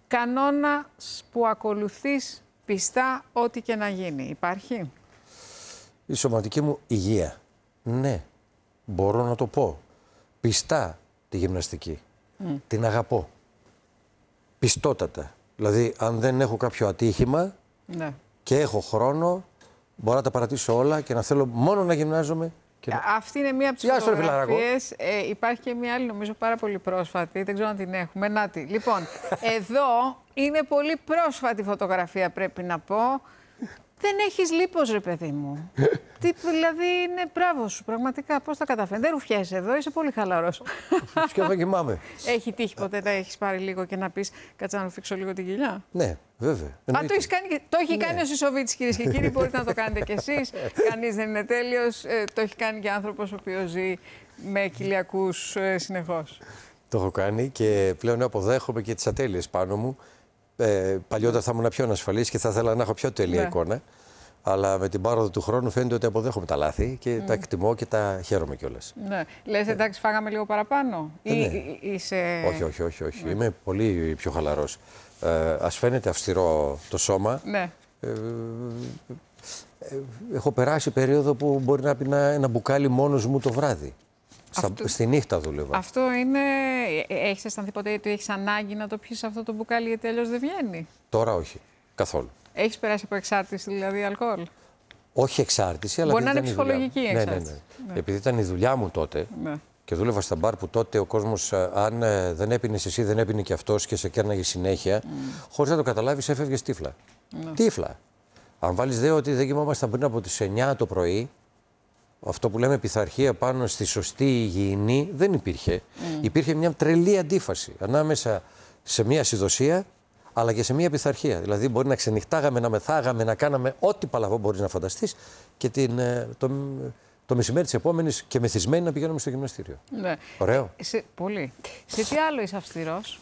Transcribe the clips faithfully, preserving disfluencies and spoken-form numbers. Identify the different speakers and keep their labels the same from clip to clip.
Speaker 1: κανόνας που ακολουθείς πιστά ό,τι και να γίνει. Υπάρχει?
Speaker 2: Η σωματική μου υγεία. Ναι, μπορώ να το πω. Πιστά τη γυμναστική. Mm. Την αγαπώ. Πιστότατα. Δηλαδή, αν δεν έχω κάποιο ατύχημα ναι. και έχω χρόνο, μπορώ να τα παρατήσω όλα και να θέλω μόνο να γυμνάζομαι. Και...
Speaker 1: Αυτή είναι μία από τις φωτογραφίες. Ε, υπάρχει και μία άλλη, νομίζω, πάρα πολύ πρόσφατη. Δεν ξέρω αν την έχουμε. Νάτι. Λοιπόν, εδώ είναι πολύ πρόσφατη φωτογραφία, πρέπει να πω. Δεν έχεις λίπος, ρε παιδί μου. Τι, δηλαδή, είναι μπράβο σου, πραγματικά. Πώς τα καταφέρνεις? Δεν ρουφιέσαι εδώ, είσαι πολύ χαλαρός.
Speaker 2: Και εδώ κοιμάμαι.
Speaker 1: Έχει τύχει ποτέ να έχεις πάρει λίγο και να πεις κάτσε να ρουφήξω λίγο την κοιλιά?
Speaker 2: Ναι, βέβαια.
Speaker 1: Α, το, κάνει, το έχει ναι. κάνει ο Σισοβίτης, κυρίες και κύριοι. Μπορείτε να το κάνετε κι εσείς. Κανείς δεν είναι τέλειος. Ε, το έχει κάνει και άνθρωπος ο οποίος ζει με κοιλιακούς ε, συνεχώς.
Speaker 2: Το έχω κάνει και πλέον αποδέχομαι και τις ατέλειες πάνω μου. Ε, παλιότερα θα ήμουν πιο ανασφαλής και θα ήθελα να έχω πιο τέλεια ναι. εικόνα. Αλλά με την πάροδο του χρόνου φαίνεται ότι αποδέχομαι τα λάθη και mm. τα εκτιμώ και τα χαίρομαι κιόλας.
Speaker 1: Ναι. Λες εντάξει, φάγαμε λίγο παραπάνω, ή
Speaker 2: ναι.
Speaker 1: είσαι...
Speaker 2: Όχι, όχι, όχι. όχι. Ναι. Είμαι πολύ πιο χαλαρός. Ε, ας φαίνεται αυστηρό το σώμα.
Speaker 1: Ναι.
Speaker 2: Ε, ε, ε, έχω περάσει περίοδο που μπορεί να πίνα ένα μπουκάλι μόνος μου το βράδυ. Αυτό... Στα, στη νύχτα δούλευα.
Speaker 1: Αυτό είναι... Έχεις αισθανθεί ποτέ ότι έχεις ανάγκη να το πιεις αυτό το μπουκάλι γιατί αλλιώς δεν βγαίνει?
Speaker 2: Τώρα όχι. Καθόλου.
Speaker 1: Έχεις περάσει από εξάρτηση, δηλαδή, αλκοόλ?
Speaker 2: Όχι εξάρτηση, αλλά.
Speaker 1: Μπορεί να είναι ψυχολογική εξάρτηση. Ναι, ναι, ναι.
Speaker 2: Ναι. Επειδή ήταν η δουλειά μου τότε ναι. και δούλευα στα μπαρ που τότε ο κόσμος, αν ε, δεν έπινες εσύ, δεν έπινε και αυτός και σε κέρναγε συνέχεια, mm. χωρίς να το καταλάβεις, έφευγες τύφλα. Ναι. Τύφλα. Αν βάλεις δε ότι δεν κοιμόμασταν πριν από τις εννιά το πρωί, αυτό που λέμε πειθαρχία πάνω στη σωστή υγιεινή δεν υπήρχε. Mm. Υπήρχε μια τρελή αντίφαση ανάμεσα σε μια ασυδοσία αλλά και σε μια πειθαρχία. Δηλαδή, μπορεί να ξενυχτάγαμε, να μεθάγαμε, να κάναμε ό,τι παλαβό μπορείς να φανταστείς και την, το, το μεσημέρι της επόμενης και μεθυσμένοι να πηγαίνουμε στο γυμναστήριο. Ναι. Ωραίο.
Speaker 1: Σε, πολύ. Σε τι άλλο είσαι αυστηρός?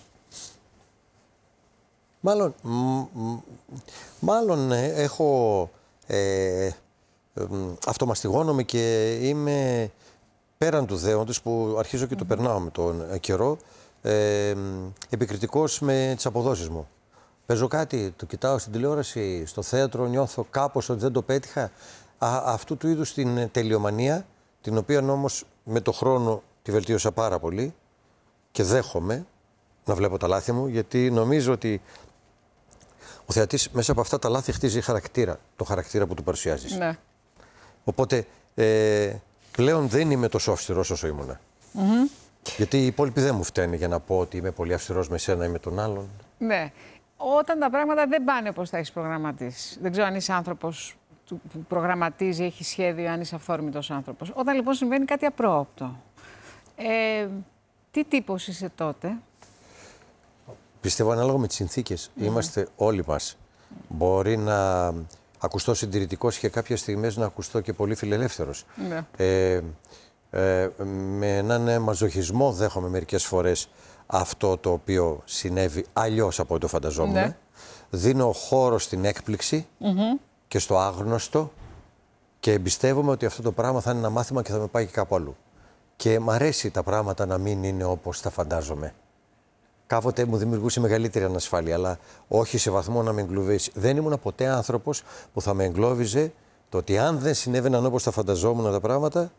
Speaker 2: Μάλλον, μ, μ, μάλλον ε, έχω... Ε, ε, αυτομαστιγώνομαι και είμαι πέραν του δέοντος που αρχίζω και το mm-hmm. περνάω με τον καιρό, ε, επικριτικός με τις αποδόσεις μου. Παίζω κάτι, το κοιτάω στην τηλεόραση, στο θέατρο, νιώθω κάπως ότι δεν το πέτυχα. Α, αυτού του είδους την τελειομανία, την οποία όμως με το χρόνο τη βελτίωσα πάρα πολύ και δέχομαι να βλέπω τα λάθη μου, γιατί νομίζω ότι ο θεατής μέσα από αυτά τα λάθη χτίζει χαρακτήρα, το χαρακτήρα που του παρουσιάζεις. Ναι. Οπότε ε, πλέον δεν είμαι τόσο αυστηρός όσο ήμουνα. Mm-hmm. Γιατί οι υπόλοιποι δεν μου φταίνουν για να πω ότι είμαι πολύ αυστηρός με σένα ή με τον άλλον.
Speaker 1: Ναι. Όταν τα πράγματα δεν πάνε όπως τα έχεις προγραμματίσει. Δεν ξέρω αν είσαι άνθρωπος που προγραμματίζει, έχει σχέδιο, αν είσαι αυθόρμητος άνθρωπος. Όταν λοιπόν συμβαίνει κάτι απρόοπτο, ε, τι τύπος είσαι τότε?
Speaker 2: Πιστεύω ανάλογα με τις συνθήκες. Mm. Είμαστε όλοι μας. Μπορεί να ακουστώ συντηρητικός και κάποιες στιγμές να ακουστώ και πολύ φιλελεύθερος. Mm. Ε, ε, με έναν μαζοχισμό δέχομαι μερικές φορές αυτό το οποίο συνέβη αλλιώς από ό,τι το φανταζόμουν. Ναι. Δίνω χώρο στην έκπληξη mm-hmm. και στο άγνωστο και εμπιστεύομαι ότι αυτό το πράγμα θα είναι ένα μάθημα και θα με πάει και κάπου αλλού. Και μ' αρέσει τα πράγματα να μην είναι όπως τα φαντάζομαι. Κάποτε μου δημιουργούσε μεγαλύτερη ανασφάλεια, αλλά όχι σε βαθμό να με εγκλωβίσει. Δεν ήμουν ποτέ άνθρωπος που θα με εγκλώβιζε το ότι αν δεν συνέβαιναν όπως τα φανταζόμουν τα πράγματα,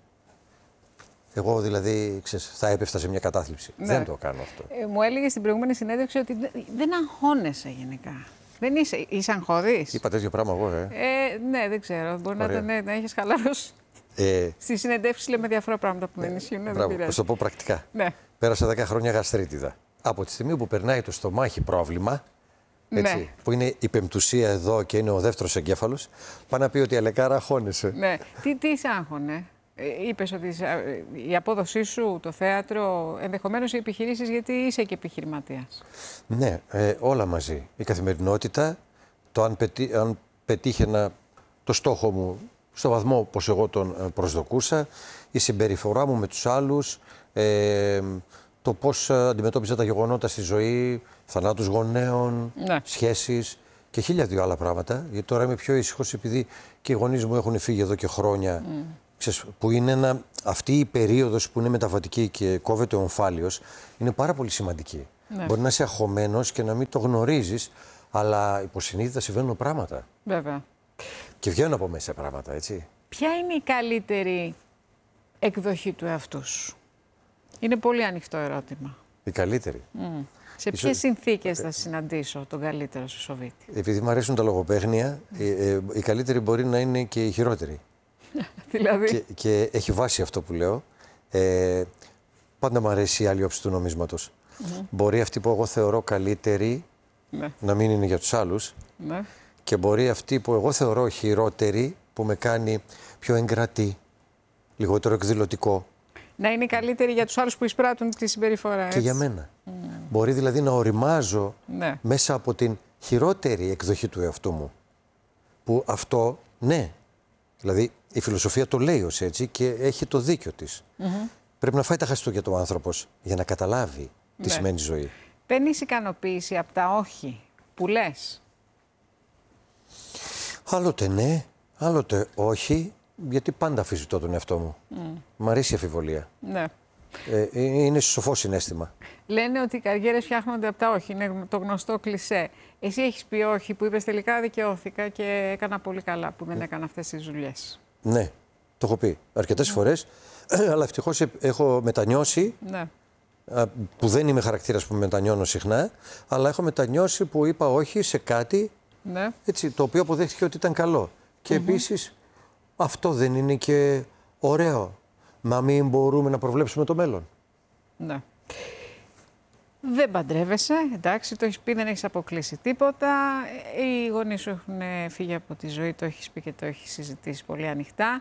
Speaker 2: εγώ δηλαδή ξέρεις, θα έπεφτα σε μια κατάθλιψη. Ναι. Δεν το κάνω αυτό.
Speaker 1: Ε, μου έλεγε στην προηγούμενη συνέντευξη ότι δεν αγχώνεσαι γενικά. Δεν είσαι, είσαι αγχώδης?
Speaker 2: Είπα τέτοιο πράγμα εγώ, ε.
Speaker 1: ε ναι, δεν ξέρω. Μπορεί να, ναι, να έχεις χαλαρώσει. Ε, Στη συνεντεύξη λέμε διάφορα πράγματα που ναι, δεν ισχύουν. Ναι,
Speaker 2: μπράβο, θα το πω πρακτικά. Ναι. Πέρασα δέκα χρόνια γαστρίτιδα. Από τη στιγμή που περνάει το στομάχι πρόβλημα, έτσι, ναι. που είναι η πεμπτουσία εδώ και είναι ο δεύτερος εγκέφαλος, πάει να πει ότι αλεκάρα αγχώνεσαι.
Speaker 1: Ναι. Τι, τι σε άγχωνε? Είπες ότι η απόδοσή σου, το θέατρο, ενδεχομένως οι επιχειρήσεις, γιατί είσαι και επιχειρηματίας.
Speaker 2: Ναι, ε, όλα μαζί. Η καθημερινότητα, το αν, πετύ, αν πετύχαινα το στόχο μου στο βαθμό όπως εγώ τον προσδοκούσα, η συμπεριφορά μου με τους άλλους, ε, το πώς αντιμετώπιζα τα γεγονότα στη ζωή, θανάτους γονέων, ναι. σχέσεις και χίλια δύο άλλα πράγματα. Γιατί τώρα είμαι πιο ήσυχος επειδή και οι γονείς μου έχουν φύγει εδώ και χρόνια. Mm. Ξέρεις, που είναι ένα, αυτή η περίοδος που είναι μεταβατική και κόβεται ο ομφάλιος, είναι πάρα πολύ σημαντική.
Speaker 1: Ναι.
Speaker 2: Μπορεί να είσαι αγχωμένος και να μην το γνωρίζεις, αλλά υποσυνείδητα συμβαίνουν πράγματα.
Speaker 1: Βέβαια.
Speaker 2: Και βγαίνουν από μέσα πράγματα, έτσι.
Speaker 1: Ποια είναι η καλύτερη εκδοχή του εαυτού σου? Είναι πολύ ανοιχτό ερώτημα.
Speaker 2: Η καλύτερη.
Speaker 1: Mm. Σε ποιες Ίσως... συνθήκες θα συναντήσω τον καλύτερο σου Σοβίτη?
Speaker 2: Επειδή μου αρέσουν τα λογοπαίγνια, ε, ε, η καλύτερη μπορεί να είναι και η χειρότερη.
Speaker 1: Δηλαδή.
Speaker 2: Και, και έχει βάση αυτό που λέω. Ε, πάντα μου αρέσει η άλλη όψη του νομίσματος. Mm-hmm. Μπορεί αυτή που εγώ θεωρώ καλύτερη ναι. να μην είναι για τους άλλους.
Speaker 1: Ναι.
Speaker 2: Και μπορεί αυτή που εγώ θεωρώ χειρότερη, που με κάνει πιο εγκρατή, λιγότερο εκδηλωτικό.
Speaker 1: Να είναι καλύτερη για τους άλλους που εισπράττουν τη συμπεριφορά. Έτσι.
Speaker 2: Και για μένα. Mm. Μπορεί δηλαδή να οριμάζω
Speaker 1: ναι.
Speaker 2: μέσα από την χειρότερη εκδοχή του εαυτού μου. Που αυτό, ναι. Δηλαδή η φιλοσοφία το λέει ως έτσι και έχει το δίκιο της. Mm-hmm. Πρέπει να φάει τα χαστούκια του άνθρωπος για να καταλάβει τι ναι. σημαίνει ζωή.
Speaker 1: Παίρνεις ικανοποίηση από τα όχι που λες?
Speaker 2: Άλλοτε ναι, άλλοτε όχι, γιατί πάντα αφιζητώ τον εαυτό μου. Mm. Μ' αρέσει η αφιβολία.
Speaker 1: Ναι.
Speaker 2: Ε, είναι σοφό συναίσθημα.
Speaker 1: Λένε ότι οι καριέρες φτιάχνονται από τα όχι. Είναι το γνωστό κλισέ. Εσύ έχεις πει όχι που είπες τελικά δικαιώθηκα και έκανα πολύ καλά που δεν έκανα αυτές τις δουλειές.
Speaker 2: Ναι, το έχω πει αρκετές mm. φορές, αλλά ευτυχώς έχω μετανιώσει.
Speaker 1: Ναι.
Speaker 2: Που δεν είμαι χαρακτήρας που μετανιώνω συχνά, αλλά έχω μετανιώσει που είπα όχι σε κάτι
Speaker 1: ναι.
Speaker 2: έτσι, το οποίο αποδέχτηκε ότι ήταν καλό. Και mm-hmm. επίσης αυτό δεν είναι και ωραίο. Μα μην μπορούμε να προβλέψουμε το μέλλον.
Speaker 1: Ναι. Δεν παντρεύεσαι, εντάξει, το έχεις πει, δεν έχεις αποκλείσει τίποτα. Οι γονείς σου έχουν φύγει από τη ζωή, το έχεις πει και το έχεις συζητήσει πολύ ανοιχτά.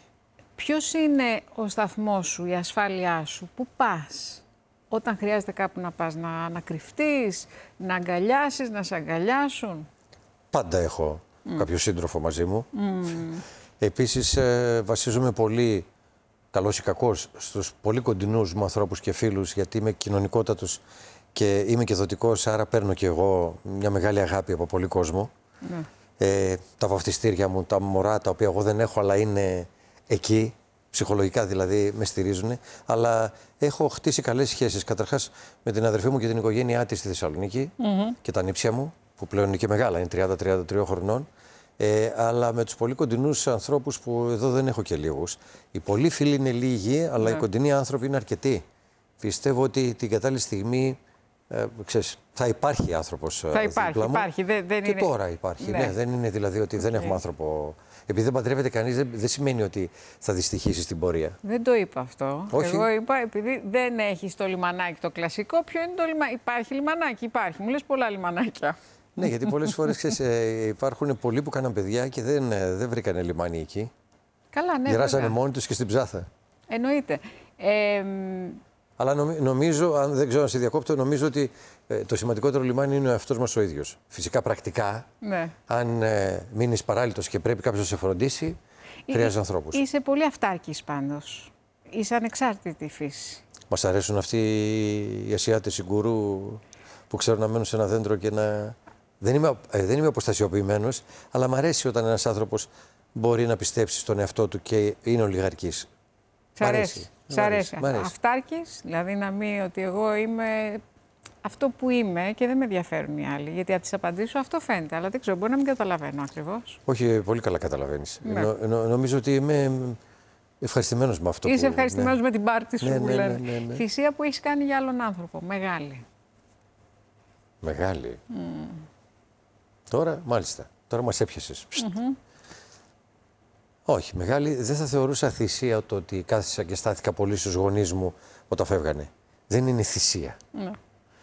Speaker 1: Ποιος είναι ο σταθμός σου, η ασφάλειά σου, πού πας όταν χρειάζεται κάπου να πας, να, να κρυφτείς, να αγκαλιάσεις, να σε αγκαλιάσουν?
Speaker 2: Πάντα έχω mm. κάποιο σύντροφο μαζί μου.
Speaker 1: Mm.
Speaker 2: Επίσης ε, βασίζομαι πολύ, καλός ή κακός, στους πολύ κοντινούς μου ανθρώπους και φίλους, γιατί είμαι κοινωνικότατος και είμαι και δοτικός, άρα παίρνω και εγώ μια μεγάλη αγάπη από πολύ κόσμο.
Speaker 1: Mm.
Speaker 2: Ε, τα βαφτιστήρια μου, τα μωρά, τα οποία εγώ δεν έχω, αλλά είναι εκεί, ψυχολογικά δηλαδή με στηρίζουν, αλλά έχω χτίσει καλές σχέσεις. Καταρχάς με την αδερφή μου και την οικογένειά της στη Θεσσαλονίκη
Speaker 1: Mm-hmm.
Speaker 2: και τα νύψια μου, που πλέον είναι και μεγάλα, είναι τριάντα τριάντα τρία χρονών. Ε, αλλά με τους πολύ κοντινούς ανθρώπους που εδώ δεν έχω και λίγους. Οι πολλοί φίλοι είναι λίγοι, αλλά yeah. οι κοντινοί άνθρωποι είναι αρκετοί. Πιστεύω ότι την κατάλληλη στιγμή ε, ξέρεις, θα υπάρχει άνθρωπος.
Speaker 1: Θα υπάρχει, υπάρχει. Δεν, δεν
Speaker 2: και
Speaker 1: είναι...
Speaker 2: τώρα υπάρχει. Ναι. Ναι, δεν είναι δηλαδή ότι okay. δεν έχουμε άνθρωπο. Επειδή δεν παντρεύεται κανείς, δεν, δεν σημαίνει ότι θα δυστυχήσει στην πορεία.
Speaker 1: Δεν το είπα αυτό.
Speaker 2: Όχι.
Speaker 1: Εγώ είπα, επειδή δεν έχει το λιμανάκι το κλασικό, ποιο είναι το λιμανάκι? Υπάρχει λιμανάκι, υπάρχει. Μου λες πολλά λιμανάκια.
Speaker 2: Ναι, γιατί πολλές φορές ξέρεις, ε, υπάρχουν πολλοί που κάναν παιδιά και δεν, ε, δεν βρήκανε λιμάνι εκεί.
Speaker 1: Καλά, ναι.
Speaker 2: Γυράσανε μόνοι τους και στην ψάθα.
Speaker 1: Εννοείται. Ε,
Speaker 2: Αλλά νομίζω, αν δεν ξέρω να σε διακόπτω, νομίζω ότι ε, το σημαντικότερο λιμάνι είναι ο εαυτός μας ο ίδιος. Φυσικά, πρακτικά,
Speaker 1: ναι.
Speaker 2: αν ε, μείνεις παράλυτος και πρέπει κάποιος να σε φροντίσει, χρειάζεται ανθρώπους.
Speaker 1: Είσαι πολύ αυτάρκης πάντως. Είσαι ανεξάρτητη φύση.
Speaker 2: Μας αρέσουν αυτοί οι Ασιάτες συγκουρού που ξέρουν να μένουν σε ένα δέντρο και να... Δεν είμαι, ε, δεν είμαι αποστασιοποιημένος, αλλά μου αρέσει όταν ένας άνθρωπος μπορεί να πιστέψει στον εαυτό του και είναι ολιγαρκής.
Speaker 1: Σ' αρέσει. Σ' αρέσει. Αυτάρκης, δηλαδή να μην ότι εγώ είμαι αυτό που είμαι και δεν με ενδιαφέρουν οι άλλοι. Γιατί από τις απαντήσεις σου αυτό φαίνεται, αλλά δεν ξέρω, μπορεί να μην καταλαβαίνω ακριβώς.
Speaker 2: Όχι, πολύ καλά καταλαβαίνεις. Ναι. Νο, νο, νομίζω ότι είμαι ευχαριστημένος με αυτό.
Speaker 1: Είσαι
Speaker 2: που...
Speaker 1: ευχαριστημένος
Speaker 2: ναι.
Speaker 1: με την πάρτι σου,
Speaker 2: ναι,
Speaker 1: που
Speaker 2: ναι,
Speaker 1: λένε.
Speaker 2: ναι, ναι, ναι.
Speaker 1: Θυσία που έχεις κάνει για άλλον άνθρωπο. Μεγάλη.
Speaker 2: Μεγάλη.
Speaker 1: Mm.
Speaker 2: Τώρα, μάλιστα. Τώρα μας έπιασες.
Speaker 1: Mm-hmm.
Speaker 2: Όχι, μεγάλη. Δεν θα θεωρούσα θυσία το ότι κάθισα και στάθηκα πολύ στους γονείς μου όταν φεύγανε. Δεν είναι θυσία.
Speaker 1: Mm.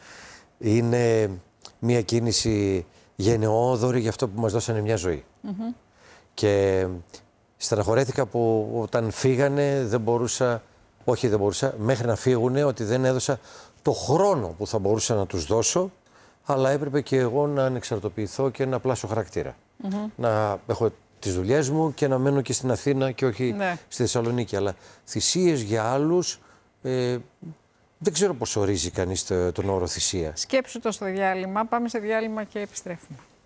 Speaker 2: Είναι μια κίνηση γενναιόδορη για αυτό που μας δώσανε μια ζωή.
Speaker 1: Mm-hmm.
Speaker 2: Και στεναχωρέθηκα που όταν φύγανε δεν μπορούσα, όχι δεν μπορούσα, μέχρι να φύγουνε ότι δεν έδωσα το χρόνο που θα μπορούσα να τους δώσω, αλλά έπρεπε και εγώ να ανεξαρτοποιηθώ και να πλάσω χαρακτήρα. Mm-hmm. Να έχω τις δουλειές μου και να μένω και στην Αθήνα και όχι
Speaker 1: ναι.
Speaker 2: στη Θεσσαλονίκη. Αλλά θυσίες για άλλους, ε, δεν ξέρω πώς ορίζει κανείς τον όρο θυσία.
Speaker 1: Σκέψου το στο διάλειμμα, πάμε σε διάλειμμα και επιστρέφουμε.